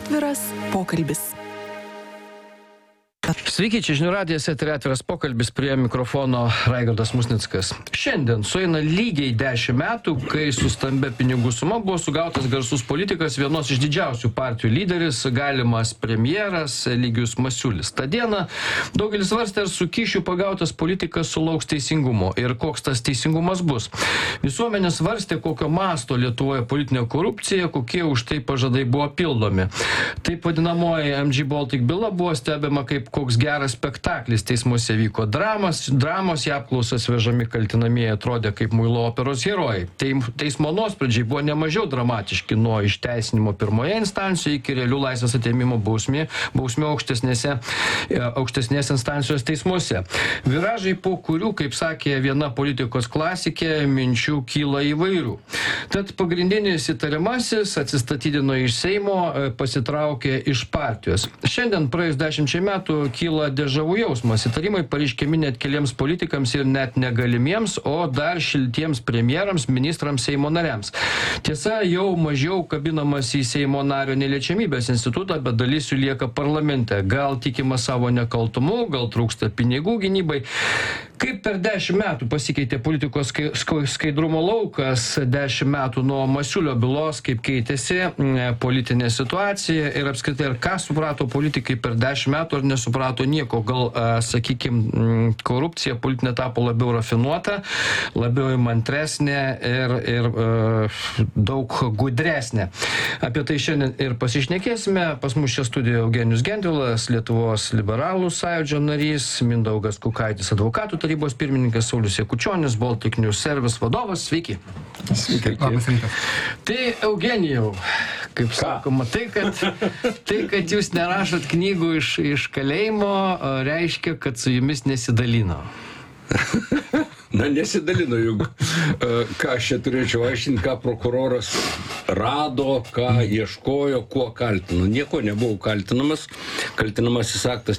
Atviras pokalbis. Sveiki, čia Žinių radijas, eteryje Atviras pokalbis, prie mikrofono Raigardas Musnickas. Šiandien sueina lygiai 10 metų, kai su stambia pinigų suma buvo sugautas garsus politikas, vienos iš didžiausių partijų lyderis, galimas premjeras Eligijus Masiulis. Ta diena daugelis svarstė, ar su kyšiu pagautas politikas sulauks teisingumo ir koks tas teisingumas bus. Visuomenė svarstė, kokio masto Lietuvoje politinė korupcija, kokie už tai pažadai buvo pildomi. Taip vadinamoji MG Baltic byla buvo stebima kaip koks geras spektaklis, teismuose vyko dramos, į apklausas vežami kaltinamieji atrodė kaip muilo operos herojai. Teismo nuosprendžiai buvo nemažiau dramatiški, nuo išteisinimo pirmoje instancijoje iki realių laisvės atėmimo bausmių aukštesnės instancijos teismuose. Viražai, po kurių, kaip sakė viena politikos klasikė, minčių kyla įvairių. Tad pagrindinis įtariamasis atsistatydino iš Seimo, pasitraukė iš partijos. Šiandien praėjus 10 metų kyla dežavų jausmas. Įtarimai pareiškiami net keliems politikams ir net negalimiems, o dar šiltiems premjerams, ministrams, Seimo nariams. Tiesa, jau mažiau kabinamas į Seimo nario neliečiamybės institutą, bet dalis jų lieka parlamente. Gal tikima savo nekaltumu, gal trūksta pinigų gynybai. Kaip per 10 metų pasikeitė politikos skaidrumo laukas, 10 metų nuo Masiulio bylos, kaip keitėsi politinė situacija ir apskritai, ar ką suprato politikai per 10 metų, ar nesuprato nieko, gal, sakykime, korupcija politinė tapo labiau rafinuota, labiau įmantresnė ir daug gudresnė. Apie tai šiandien ir pasišnekėsime. Pas mus čia studijoje Eugenijus Gentvilas, Lietuvos liberalų sąjūdžio narys, Mindaugas Kukaitis, advokatų tarybos pirmininkas, Saulius Jakučionis, Baltic News Service vadovas. Sveiki. Sveiki. Labas rytas. Tai Eugenijau, kaip sakoma, tai, kad jūs nerašot knygų iš kalėjimo, reiškia, kad su jumis nesidalino. Na, nesidalino, juk ką aš čia turėčiau aiškinti, ką prokuroras rado, ką ieškojo, kuo kaltino. Nieko nebuvo kaltinamas. Kaltinamasis aktas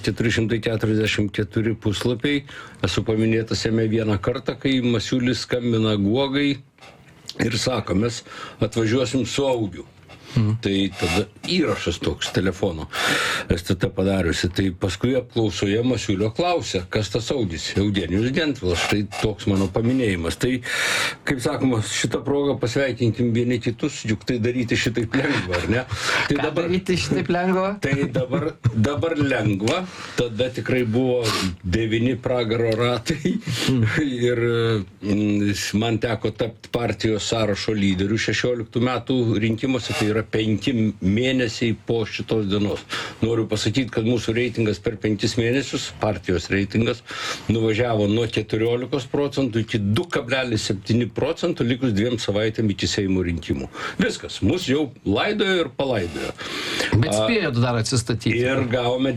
444 puslapiai. Esu paminėtas jame vieną kartą, kai Masiulis skambina Guogai ir sako, mes atvažiuosim su Augiu. Tai tada įrašas toks telefono STT padariusi. Tai paskui apklausoje Masiulio klausia, kas tas Audis? Eugenijus Gentvilas. Tai toks mano paminėjimas. Tai, kaip sakoma, šitą progą pasveikinkim vieni kitus, juk tai daryti šitaip lengva, ar ne? Tai ką daryti šitaip lengva? Tai dabar lengva. Tada tikrai buvo 9 pragaro ratai ir man teko tapti partijos sąrašo lyderiu 16 metų rinkimuose, tai yra 5 mėnesiai po šitos dienos. Noriu pasakyti, kad mūsų reitingas per 5 mėnesius, partijos reitingas, nuvažiavo nuo 14% iki 2,7%, likus 2 savaitėm iki Seimo rinkimų. Viskas, mus jau laidojo ir palaidojo. Bet spėjot dar atsistatyti. Ir gavome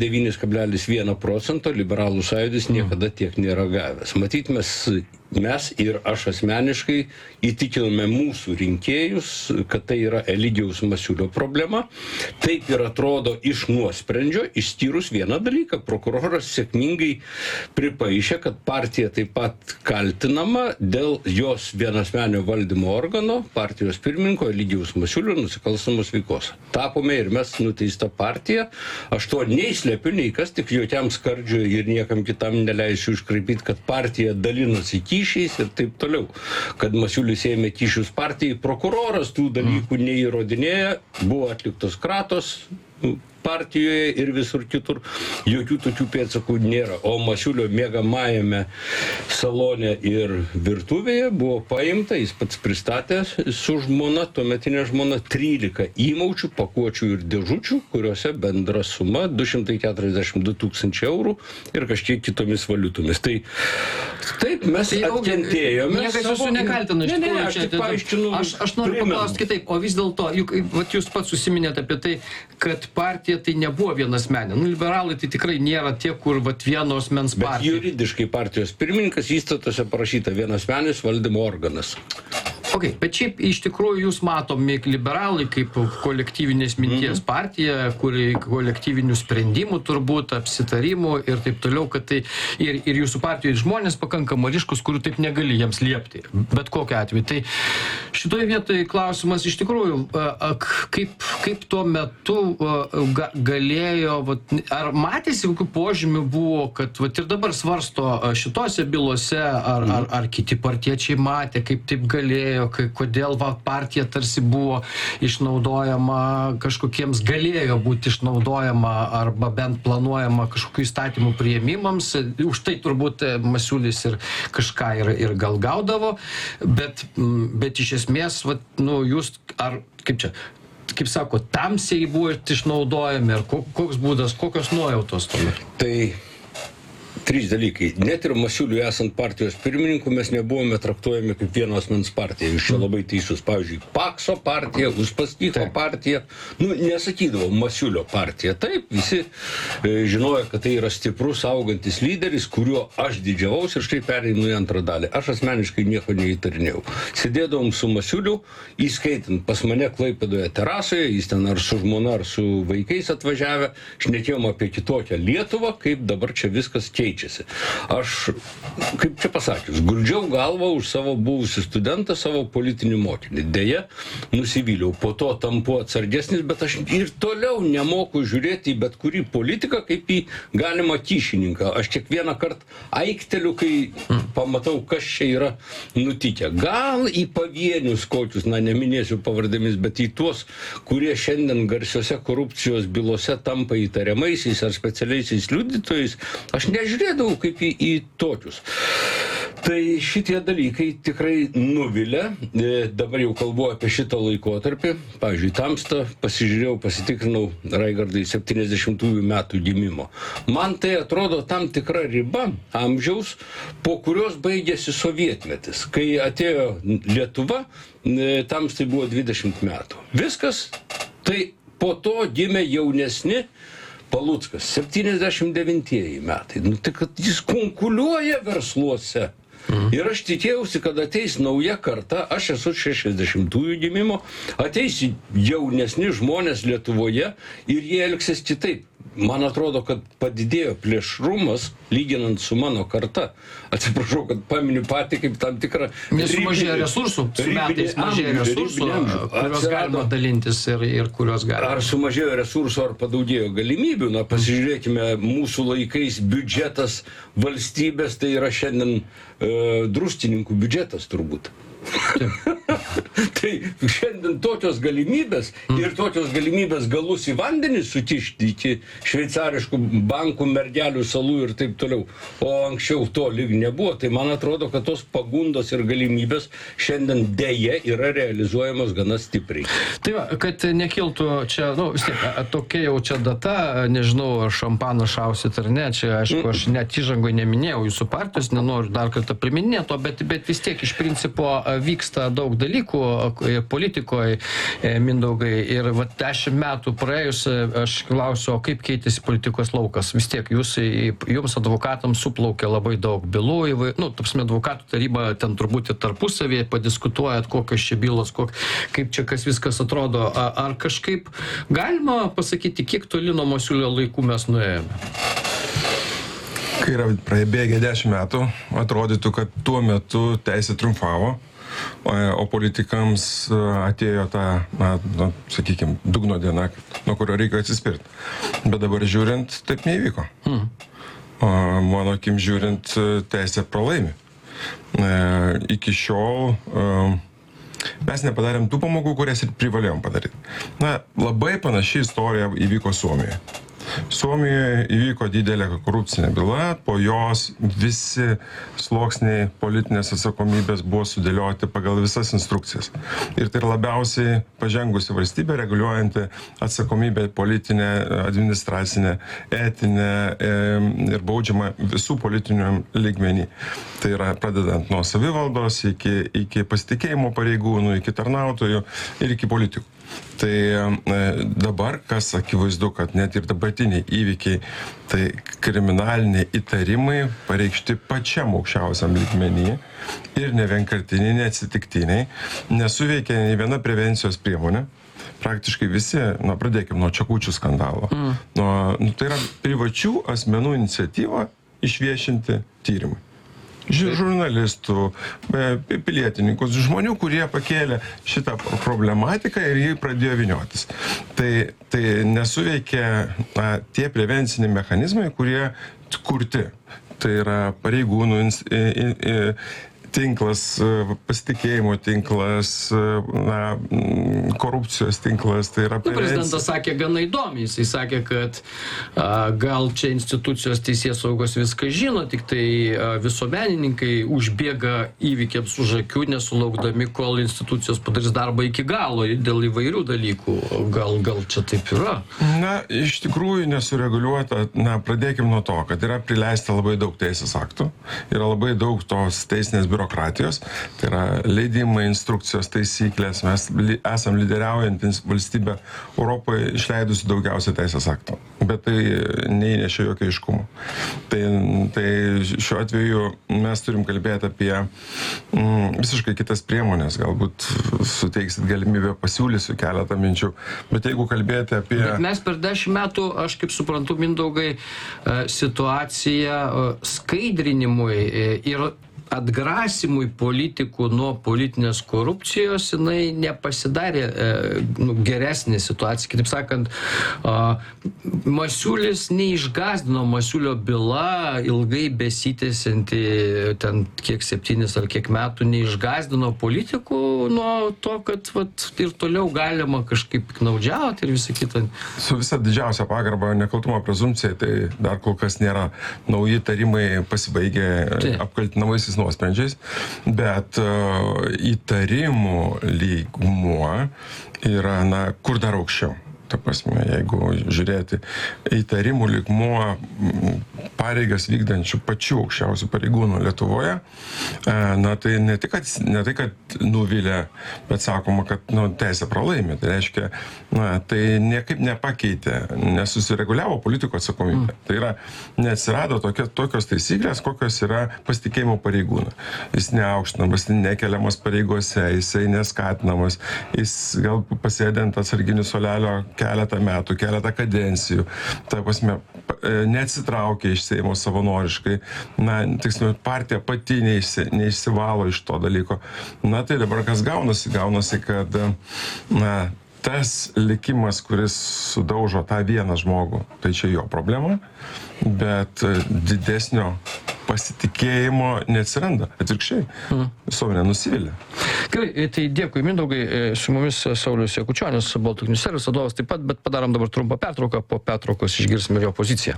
9,1%, liberalų sąjūdis niekada tiek nėra gavęs. Matyt, mes ir aš asmeniškai įtikinome mūsų rinkėjus, kad tai yra Eligijaus Masiulio problema. Taip ir atrodo iš nuosprendžio, išskyrus vieną dalyką. Prokuroras sėkmingai pripaišė, kad partija taip pat kaltinama dėl jos vienasmenio valdymo organo, partijos pirmininko Eligijaus Masiulio nusikalstamos veikos. Tapome ir mes nuteista partija. Aš to nei slepiu, nei kas, tik jokiam skardžiui ir niekam kitam neleisiu iškraipyti, kad partija dalinosi kyšiais ir taip toliau. Kad Masiulis ėmė kyšius partijai, prokuroras tų dalykų neįrodinėja, buvo atliktos kratos partijoje ir visur kitur. Jokių tokių pėdsakų nėra. O Masiulio miegamajame salone ir virtuvėje buvo paimta, jis pats pristatė su žmona, tuometinė žmona, 13 įmaučių, pakuočių ir dėžučių, kuriuose bendra suma 242 000 eurų ir kažkiek kitomis valiutomis. Tai taip, mes atkentėjome. Niekas jūsų nekaltina. Aš tik paaiškinu. Aš noriu paklausti kitaip, o vis dėlto, juk jūs pats užsiminėte apie tai, kad partija tai nebuvo vienasmenė. Liberalai tai tikrai nėra tie, kur vienos mens partija. Bet juridiškai partijos pirmininkas įstatuose parašyta vienasmenis valdymo organas. Okay, bet šiaip iš tikrųjų jūs matomi liberalai kaip kolektyvinės minties partija, kuri kolektyvinių sprendimų turbūt, apsitarimų ir taip toliau, kad tai ir jūsų partijoje žmonės pakankamai ryškus, kurių taip negali jiems liepti, bet kokiu atveju. Tai šitoje vietoje klausimas iš tikrųjų, kaip tuo metu galėjo, ar matėsi kokių požymių buvo, kad ir dabar svarsto šitose bylose, ar kiti partiečiai matė, kaip taip galėjo, kodėl partija tarsi buvo išnaudojama, kažkokiems galėjo būti išnaudojama arba bent planuojama kažkokių įstatymų priėmimams. Už tai turbūt Masiulis ir kažką ir gal gaudavo, bet iš esmės, jūs, ar kaip sako, tamsiai buvo išnaudojami, ar koks būdas, kokios nuojautos tuomet? Tai 3 dalykai. Net ir Masiuliui esant partijos pirmininku mes nebuvome traktuojami kaip vieno asmens partija. Jūs čia labai teisus. Pavyzdžiui, Pakso partija, Uspaskicho partija. Nesakydavo Masiulio partija. Taip, visi žinojo, kad tai yra stiprus, augantis lyderis, kuriuo aš didžiavaus ir štai pereinu į antrą dalį. Aš asmeniškai nieko neįtarinėjau. Sėdėdavom su Masiuliu, įskaitant pas mane Klaipėdoje terasoje, jis ten ar su žmona, ar su vaikais atvažiavę, šnekėjom apie kitokią Lietuvą, kaip dabar čia viskas keičiasi. Aš, kaip čia pasakius, guldžiau galvą už savo buvusį studentą, savo politinį mokinį. Deja, nusivyliau. Po to tampu atsargesnis, bet aš ir toliau nemoku žiūrėti į bet kurį politiką kaip į galimą kyšininką. Aš kiekvieną kartą aikteliu, kai pamatau, kas čia yra nutikę. Gal į pavienius kokius, neminėsiu pavardėmis, bet į tuos, kurie šiandien garsiose korupcijos bylose tampa įtariamaisiais ar specialiaisiais liudytojais, aš nežiūrėdavau kaip į tokius. Tai šitie dalykai tikrai nuvilia. Dabar jau kalbu apie šitą laikotarpį. Pavyzdžiui, Tamsta pasižiūrėjau, pasitikrinau, Raigardai, 70-ųjų metų gimimo. Man tai atrodo tam tikra riba amžiaus, po kurios baigėsi sovietmetis. Kai atėjo Lietuva, Tamstai buvo 20 metų. Viskas, tai po to gimė jaunesni Paluckas, 79 metai. Tai kad jis konkuliuoja versluose. Ir aš tikėjausi, kad ateis nauja karta, aš esu 60-ųjų gimimo, ateis jaunesni žmonės Lietuvoje ir jie elgsis kitaip. Man atrodo, kad padidėjo plėšrumas, lyginant su mano karta. Atsiprašau, kad paminiu patį kaip tam tikrą... Nesumažėjo resursų, su metais mažėjo resursų, kurios galima dalintis ir kurios galima. Ar sumažėjo resursų, ar padaugėjo galimybių? Pasižiūrėkime, mūsų laikais biudžetas valstybės, tai yra šiandien druskininkų biudžetas turbūt. Tai šiandien tokios galimybės ir tokios galimybės galus į vandenį sukišti iki šveicariškų bankų, mergelių salų ir taip toliau. O anksčiau to lyg nebuvo. Tai man atrodo, kad tos pagundos ir galimybės šiandien deja yra realizuojamos gana stipriai. Tai va, kad nekiltų čia, vis tiek, tokia jau čia data, nežinau, ar šampaną šausit ar ne, čia aišku, aš net įžangoj neminėjau jūsų partijos, nenoriu dar kartą priminėto, bet vis tiek iš principo vyksta daug dalykų politikoje, Mindaugai, ir 10 metų praėjus, aš klausiu, o kaip keitėsi politikos laukas? Vis tiek jums advokatams suplaukia labai daug bylų, advokatų taryba ten turbūt ir tarpusavėje padiskutuojat, kokios čia bylos, kaip čia kas viskas atrodo. Ar kažkaip galima pasakyti, kiek toli nuo Masiulio laikų mes nuėjome? Kai yra praebėgę 10 metų, atrodytų, kad tuo metu teisė triumfavo, o politikams atėjo ta, sakykime, dugno diena, nuo kurio reikia atsispirti. Bet dabar žiūrint, taip neįvyko. Mano akim žiūrint, teisė pralaimi. Iki šiol mes nepadarėm tų pamokų, kurias ir privalėjom padaryti. Labai panaši istorija įvyko Suomijoje. Suomijoje įvyko didelė korupcinė byla, po jos visi sluoksniai politinės atsakomybės buvo sudėlioti pagal visas instrukcijas. Ir tai labiausiai pažengusi valstybė, reguliuojanti atsakomybę politinę, administracinę, etinę ir baudžiamą visų politinių lygmenį. Tai yra pradedant nuo savivaldos iki pasitikėjimo pareigūnų, iki tarnautojų ir iki politikų. Tai dabar, kas akivaizdu, kad net ir dabartiniai įvykiai, tai kriminaliniai įtarimai pareikšti pačiam aukščiausiam lygmenyje ir nevienkartiniai, neatsitiktiniai, nesuveikia nei viena prevencijos priemonė. Praktiškai visi, pradėkime nuo Čekučių skandalo. Tai yra privačių asmenų iniciatyva išviešinti tyrimai. Žurnalistų, pilietininkus, žmonių, kurie pakėlė šitą problematiką ir jį pradėjo vyniotis. Tai nesuveikia tie prevenciniai mechanizmai, kurie kurti. Tai yra pareigūnų tinklas, pasitikėjimo tinklas, korupcijos tinklas, tai yra prevencija. Prezidentas sakė gana įdomiai, jisai sakė, kad gal čia institucijos teisėsaugos viską žino, tik tai visuomenininkai užbėga įvykiams už akių, nesulaukdami, kol institucijos padarys darbą iki galo dėl įvairių dalykų. Gal čia taip yra? Iš tikrųjų nesureguliuota, pradėkime nuo to, kad yra prileista labai daug teisės aktų, yra labai daug tos teisinės biurokratijos, tai yra leidimai, instrukcijos, taisyklės. Mes esam lyderiaujantis valstybė Europoje išleidusi daugiausia teisės aktų, bet tai neįnešė jokio aiškumo. Tai šiuo atveju mes turim kalbėti apie visiškai kitas priemonės, galbūt suteiksit galimybę, pasiūlysiu keletą minčių, bet jeigu kalbėti apie... Bet mes per 10 metų, aš kaip suprantu, Mindaugai, situaciją skaidrinimui ir atgrasimui politikų nuo politinės korupcijos jinai nepasidarė geresnė situacija. Kitaip sakant, Masiulis neišgąsdino, Masiulio byla ilgai besitęsianti ten kiek 7 ar kiek metų neišgąsdino politikų nuo to, kad ir toliau galima kažkaip piknaudžiauti ir visą kitą. Su visa didžiausia pagarba nekaltumo prezumpcijai, tai dar kol kas nėra. Nauji tarimai pasibaigė apkaltinamaisiais nuosprendžiais, bet įtarimų lygmuo yra, kur dar aukščiau. Ta prasme, jeigu žiūrėti įtarimų lygmuo pareigas vykdančių pačių aukščiausių pareigūnų Lietuvoje, tai ne tai, kad nuvilia, bet sakoma, kad teisė pralaimė. Tai reiškia, tai niekaip nepakeitė, nesusireguliavo politikų atsakomybė. Tai yra, neatsirado tokios taisyklės, kokios yra pasitikėjimo pareigūnų. Jis neaukštinamas, nekeliamas pareigose, jisai neskatinamas, jis gal pasėdint atsarginių suolelio keletą metų, keletą kadencijų, tai prasme, neatsitraukia iš Seimo savanoriškai, tiksliau, partija pati neišsivalo iš to dalyko. Tai dabar kas gaunasi, kad tas likimas, kuris sudaužo tą vieną žmogų, tai čia jo problema, bet didesnio pasitikėjimo neatsiranda. Atvirkščiai, visuomenė nusivylė. Gerai, tai dėkui Mindaugai, su mumis Saulius Jakučionis, Baltic News Service vadovas taip pat, bet padarom dabar trumpą pertrauką, po pertraukos išgirsime jo poziciją.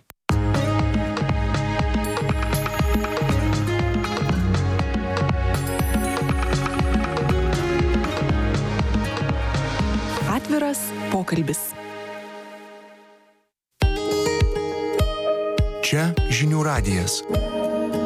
Atviras pokalbis. Čia žinių radijas.